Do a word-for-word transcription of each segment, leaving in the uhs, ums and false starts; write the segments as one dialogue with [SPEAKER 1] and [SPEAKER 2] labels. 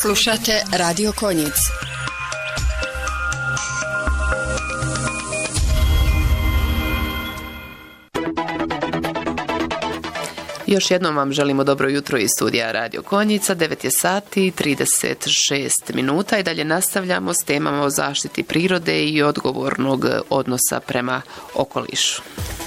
[SPEAKER 1] Slušate Radio Konjic.
[SPEAKER 2] Još jednom vam želimo dobro jutro iz studija Radio Konjica. devet je sati, trideset šest minuta i dalje nastavljamo s temama o zaštiti prirode i odgovornog odnosa prema okolišu.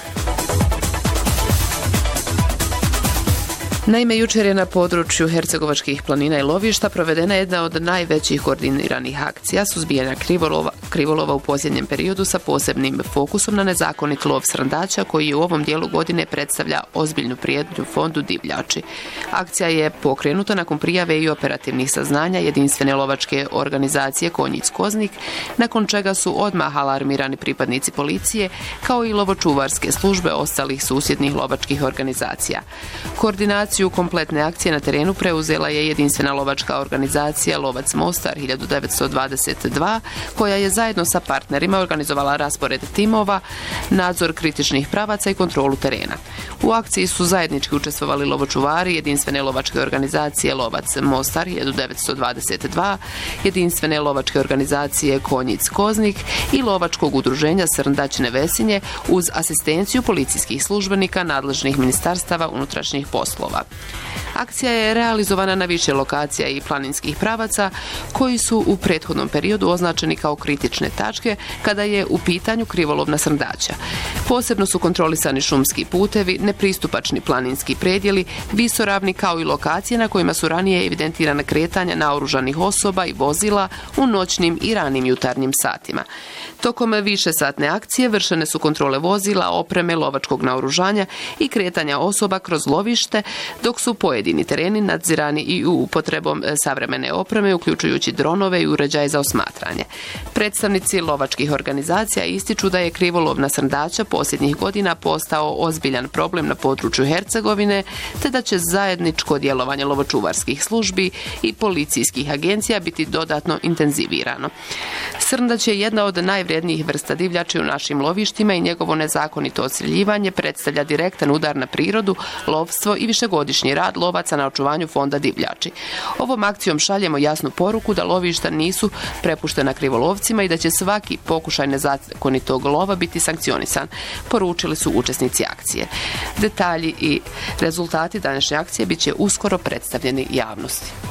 [SPEAKER 2] Naime, jučer je na području Hercegovačkih planina i lovišta provedena jedna od najvećih koordiniranih akcija suzbijanja krivolova, krivolova u posljednjem periodu sa posebnim fokusom na nezakonit lov srndaća koji u ovom dijelu godine predstavlja ozbiljnu prijetnju fondu divljači. Akcija je pokrenuta nakon prijave i operativnih saznanja jedinstvene lovačke organizacije Konjic Koznik, nakon čega su odmah alarmirani pripadnici policije kao i lovočuvarske službe ostalih susjednih lovačkih organizacija. Koordinaciju kompletne akcije na terenu preuzela je jedinstvena lovačka organizacija Lovac Mostar hiljadu devetsto dvadeset dva, koja je zajedno sa partnerima organizovala raspored timova, nadzor kritičnih pravaca i kontrolu terena. U akciji su zajednički učestvovali lovočuvari jedinstvene lovačke organizacije Lovac Mostar hiljadu devetsto dvadeset dva, jedinstvene lovačke organizacije Konjic Koznik i lovačkog udruženja Srndaćne Vesinje uz asistenciju policijskih službenika nadležnih ministarstava unutrašnjih poslova. Akcija je realizovana na više lokacija i planinskih pravaca koji su u prethodnom periodu označeni kao kritične tačke kada je u pitanju krivolov na srndaća. Posebno su kontrolisani šumski putevi, nepristupačni planinski predjeli, visoravni kao i lokacije na kojima su ranije evidentirana kretanja naoružanih osoba i vozila u noćnim i ranim jutarnjim satima. Tokom višesatne akcije vršene su kontrole vozila, opreme, lovačkog naoružanja i kretanja osoba kroz lovište, dok su pojedini tereni nadzirani i u upotrebom savremene opreme, uključujući dronove i uređaje za osmatranje. Predstavnici lovačkih organizacija ističu da je krivolov na srndaća posljednjih godina postao ozbiljan problem na području Hercegovine, te da će zajedničko djelovanje lovočuvarskih službi i policijskih agencija biti dodatno intenzivirano. Srndać je jedna od najvrijednijih vrsta divljači u našim lovištima i njegovo nezakonito odstreljivanje predstavlja direktan udar na prirodu, lovstvo i višegodišnji rad lovaca na očuvanju fonda divljači. Ovom akcijom šaljemo jasnu poruku da lovišta nisu prepuštena krivolovcima i da će svaki pokušaj nezakonitog lova biti sankcionisan, poručili su učesnici akcije. Detalji i rezultati današnje akcije bit će uskoro predstavljeni javnosti.